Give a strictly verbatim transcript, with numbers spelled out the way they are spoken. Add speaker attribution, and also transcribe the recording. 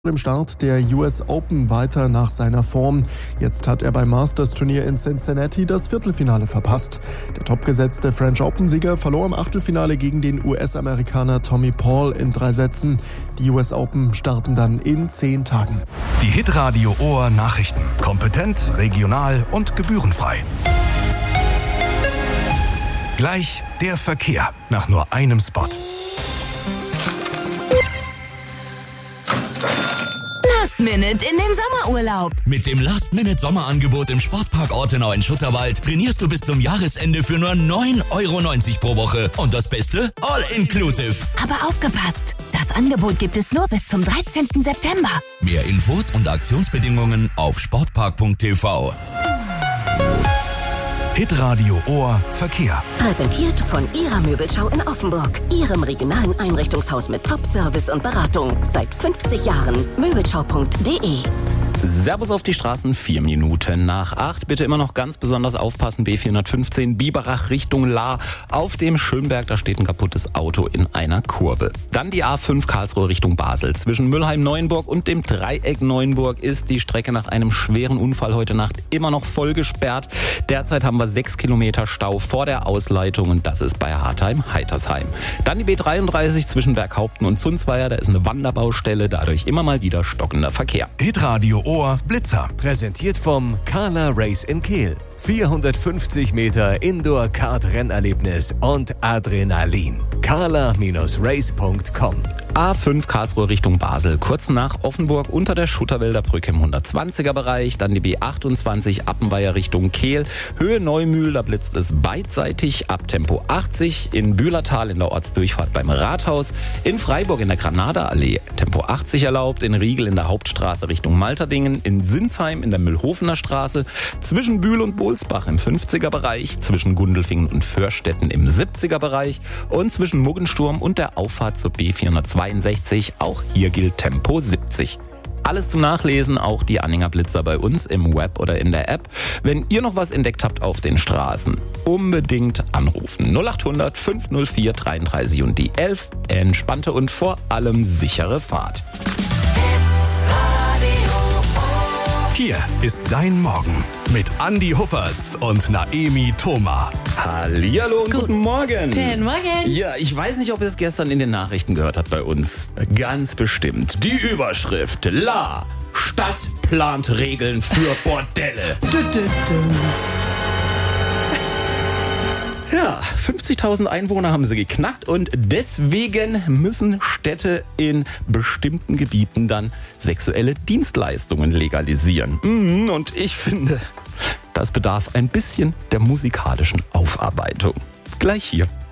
Speaker 1: Im Start der U S Open weiter nach seiner Form. Jetzt hat er beim Masters-Turnier in Cincinnati das Viertelfinale verpasst. Der topgesetzte French Open-Sieger verlor im Achtelfinale gegen den U S-Amerikaner Tommy Paul in drei Sätzen. Die U S Open starten dann in zehn Tagen.
Speaker 2: Die Hitradio Ohr Nachrichten. Kompetent, regional und gebührenfrei. Gleich der Verkehr nach nur einem Spot.
Speaker 3: Last Minute in den Sommerurlaub.
Speaker 4: Mit dem Last-Minute-Sommerangebot im Sportpark Ortenau in Schutterwald trainierst du bis zum Jahresende für nur neun Euro neunzig pro Woche. Und das Beste? All-inclusive.
Speaker 3: Aber aufgepasst! Das Angebot gibt es nur bis zum dreizehnten September.
Speaker 4: Mehr Infos und Aktionsbedingungen auf sportpark punkt t v.
Speaker 2: Hitradio Ohr Verkehr.
Speaker 5: Präsentiert von Ihrer Möbelschau in Offenburg. Ihrem regionalen Einrichtungshaus mit Top-Service und Beratung. Seit fünfzig Jahren. Möbelschau punkt de.
Speaker 6: Servus auf die Straßen, vier Minuten nach acht. Bitte immer noch ganz besonders aufpassen, B vierhundertfünfzehn Biberach Richtung Lahr. Auf dem Schönberg, da steht ein kaputtes Auto in einer Kurve. Dann die A fünf Karlsruhe Richtung Basel. Zwischen Müllheim-Neuenburg und dem Dreieck Neuenburg ist die Strecke nach einem schweren Unfall heute Nacht immer noch voll gesperrt. Derzeit haben wir sechs Kilometer Stau vor der Ausleitung und das ist bei Hartheim-Heitersheim. Dann die B dreiunddreißig zwischen Berghaupten und Zunzweier. Da ist eine Wanderbaustelle, dadurch immer mal wieder stockender Verkehr.
Speaker 2: Hitradio Ohr Blitzer.
Speaker 7: Präsentiert vom Carla Race in Kehl. vierhundertfünfzig Meter Indoor-Kart-Rennerlebnis und Adrenalin. carla Bindestrich race punkt com.
Speaker 6: A fünf Karlsruhe Richtung Basel, kurz nach Offenburg unter der Schutterwälder Brücke im hundertzwanziger Bereich, dann die B achtundzwanzig Appenweier Richtung Kehl, Höhe Neumühl, da blitzt es beidseitig ab Tempo achtzig, in Bühlertal in der Ortsdurchfahrt beim Rathaus, in Freiburg in der Granada-Allee Tempo achtzig erlaubt, in Riegel in der Hauptstraße Richtung Malterdingen, in Sinsheim in der Mühlhofener Straße, zwischen Bühl und Bohlsbach im fünfziger Bereich, zwischen Gundelfingen und Förstetten im siebziger Bereich und zwischen Muggensturm und der Auffahrt zur B vierhundertzweiundsechzig, auch hier gilt Tempo siebzig. Alles zum Nachlesen, auch die Anhänger Blitzer bei uns im Web oder in der App. Wenn ihr noch was entdeckt habt auf den Straßen, unbedingt anrufen. null acht hundert fünf null vier dreiunddreißig und die elf. Entspannte und vor allem sichere Fahrt.
Speaker 2: Hier ist dein Morgen mit Andi Huppertz und Naemi Thoma.
Speaker 6: Hallihallo und guten Morgen.
Speaker 3: Guten Morgen.
Speaker 6: Ja, ich weiß nicht, ob ihr es gestern in den Nachrichten gehört habt bei uns. Ganz bestimmt. Die Überschrift: La Stadt plant Regeln für Bordelle. Ja, fünfzigtausend Einwohner haben sie geknackt und deswegen müssen Städte in bestimmten Gebieten dann sexuelle Dienstleistungen legalisieren. Und ich finde, das bedarf ein bisschen der musikalischen Aufarbeitung. Gleich hier.